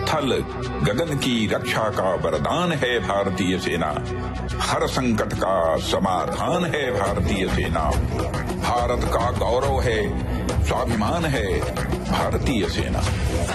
थल गगन की रक्षा का वरदान है भारतीय सेना। हर संकट का समाधान है भारतीय सेना। भारत का गौरव है, स्वाभिमान है भारतीय सेना।